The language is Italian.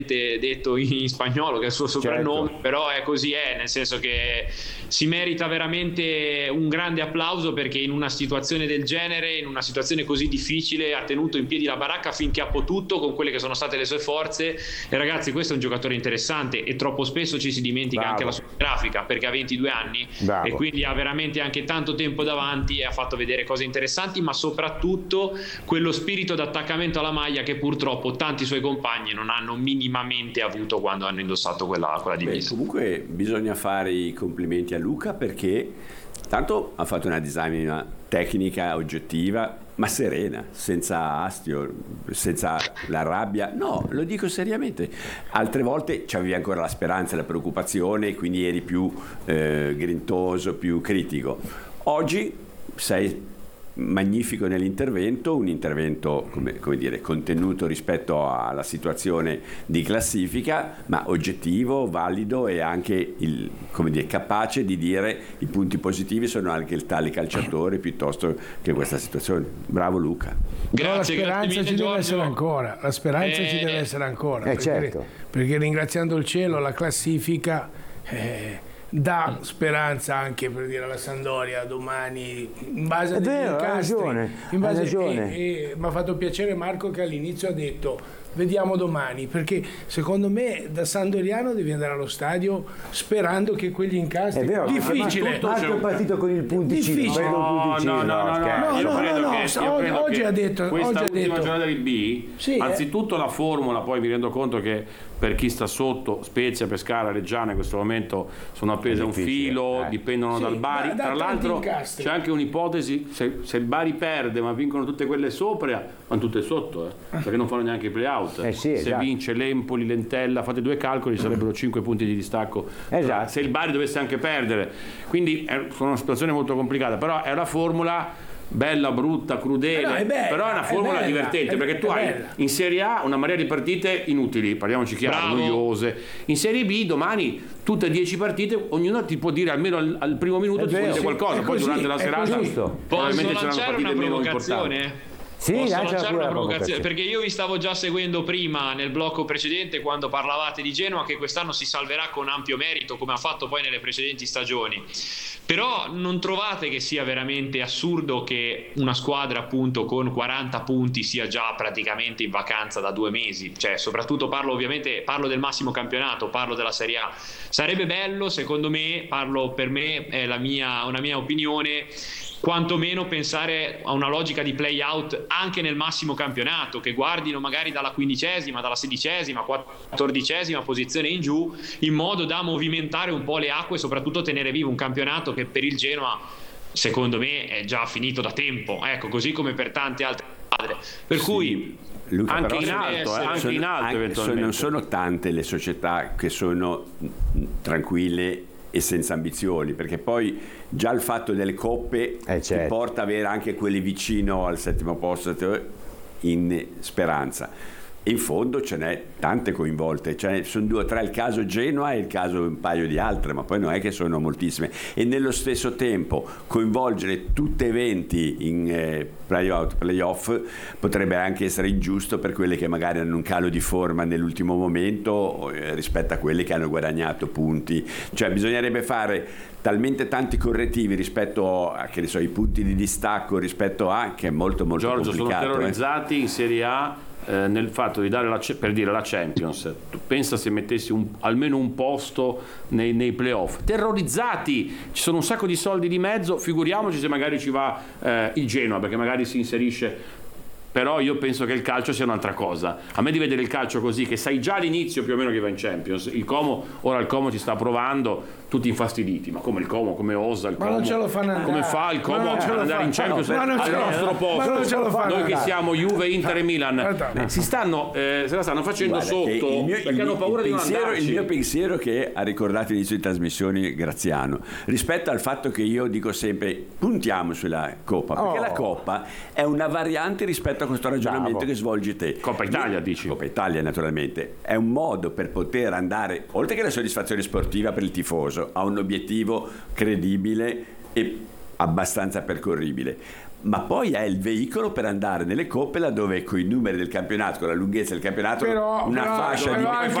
detto in spagnolo, che è il suo soprannome, certo. Però è così, nel senso che si merita veramente un grande applauso, perché in una situazione del genere, in una situazione così difficile, ha tenuto in piedi la baracca finché ha potuto con quelle che sono state le sue forze. E ragazzi, questo è un giocatore interessante, e troppo spesso ci si dimentica anche la sua grafica, perché ha 22 anni e quindi ha veramente anche tanto tempo davanti, e ha fatto vedere cose interessanti, ma soprattutto quello spirito d'attaccamento alla maglia che purtroppo tanti suoi compagni non hanno minimamente avuto quando hanno indossato quella divisa. Comunque bisogna fare i complimenti a Luca, perché tanto ha fatto una disamina tecnica oggettiva, ma serena, senza astio, senza la rabbia. No, lo dico seriamente. Altre volte c'avevi ancora la speranza e la preoccupazione, quindi eri più grintoso, più critico. Oggi sei magnifico nell'intervento, un intervento come dire contenuto rispetto alla situazione di classifica, ma oggettivo, valido, e anche capace di dire i punti positivi sono anche il tale calciatore piuttosto che questa situazione. Bravo Luca. Grazie, la speranza ci deve essere ancora, certo. perché ringraziando il cielo la classifica dà speranza anche, per dire, alla Sampdoria domani, in base agli incastri. Hai ragione. Mi ha fatto piacere Marco che all'inizio ha detto vediamo domani, perché secondo me da Sampdoriano devi andare allo stadio sperando che quegli incastri, è vero, difficile. Marco è partito con il punticino. Oggi ha detto questa ultima giornata di B, sì, anzitutto la formula, poi mi rendo conto che per chi sta sotto, Spezia, Pescara, Reggiana in questo momento sono appese a un filo, dipendono dal Bari. Tra l'altro c'è anche un'ipotesi, se il Bari perde ma vincono tutte quelle sopra, vanno tutte sotto, perché non fanno neanche i play-out. Se vince l'Empoli, l'Entella, fate due calcoli, sarebbero 5 punti di distacco. Se il Bari dovesse anche perdere. Quindi è una situazione molto complicata, però è una formula bella, brutta, crudele, però è una formula divertente, perché tu hai in Serie A una marea di partite inutili, parliamoci chiaro, noiose. In Serie B domani tutte 10 partite, ognuna ti può dire almeno al primo minuto ti può dire qualcosa, poi durante la serata probabilmente saranno partite meno importanti. Sì, posso lanciare una provocazione, perché io vi stavo già seguendo prima nel blocco precedente quando parlavate di Genoa, che quest'anno si salverà con ampio merito come ha fatto poi nelle precedenti stagioni. Però non trovate che sia veramente assurdo che una squadra appunto con 40 punti sia già praticamente in vacanza da 2 mesi? Cioè, soprattutto parlo del massimo campionato, parlo della Serie A. Sarebbe bello, secondo me, per me è una mia opinione, quantomeno pensare a una logica di play out anche nel massimo campionato, che guardino magari dalla 15ª, dalla 16ª, 14ª posizione in giù, in modo da movimentare un po' le acque e soprattutto tenere vivo un campionato che per il Genoa secondo me è già finito da tempo, ecco, così come per tante altre squadre, per cui Luca, anche in alto eventualmente. Non sono tante le società che sono tranquille e senza ambizioni, perché poi già il fatto delle coppe ti porta a avere anche quelli vicino al 7° posto in speranza. In fondo ce n'è tante coinvolte, sono 2 o 3 il caso Genoa e il caso un paio di altre, ma poi non è che sono moltissime, e nello stesso tempo coinvolgere tutte eventi in play-out, play-off potrebbe anche essere ingiusto per quelle che magari hanno un calo di forma nell'ultimo momento rispetto a quelli che hanno guadagnato punti. Bisognerebbe fare talmente tanti correttivi rispetto a ai punti di distacco rispetto a, che è molto molto Giorgio, complicato. Sono terrorizzati in Serie A nel fatto di dare per dire la Champions. Tu pensa se mettessi almeno un posto nei playoff, terrorizzati, ci sono un sacco di soldi di mezzo, figuriamoci se magari ci va il Genoa, perché magari si inserisce. Però io penso che il calcio sia un'altra cosa. A me di vedere il calcio così, che sai già all'inizio più o meno che va in Champions. Il Como ci sta provando, tutti infastiditi. Ma come il Como, come osa il Como? Ma non ce lo fanno andare. Come fa il Como ad andare in Champions al nostro posto? Noi che siamo Juve, Inter e Milan se la stanno facendo sotto, perché hanno paura di non andarci. Il mio pensiero, che ha ricordato all'inizio di trasmissioni Graziano, rispetto al fatto che io dico sempre puntiamo sulla Coppa, perché la Coppa è una variante rispetto a questo ragionamento che svolgi te. Coppa Italia, dici? Coppa Italia, naturalmente. È un modo per poter andare, oltre che la soddisfazione sportiva per il tifoso, a un obiettivo credibile e abbastanza percorribile, ma poi è il veicolo per andare nelle coppe laddove con i numeri del campionato, con la lunghezza del campionato, una fascia di